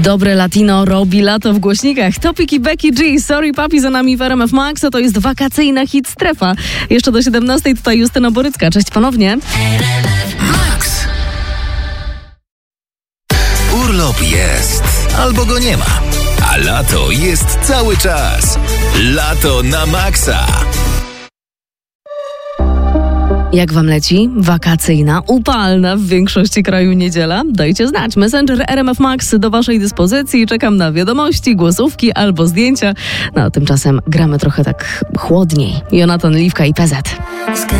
Dobre latino robi lato w głośnikach. Topik i Becky G, Sorry Papi za nami w RMF Max, a to jest wakacyjna hit strefa. Jeszcze do 17 tutaj Justyna Borycka. Cześć ponownie. Max. Urlop jest, albo go nie ma. A lato jest cały czas. Lato na maksa. Jak wam leci? Wakacyjna, upalna w większości kraju niedziela? Dajcie znać. Messenger RMF Max do waszej dyspozycji. Czekam na wiadomości, głosówki albo zdjęcia. No a tymczasem gramy trochę tak chłodniej. Jonatan Liwka i PZ.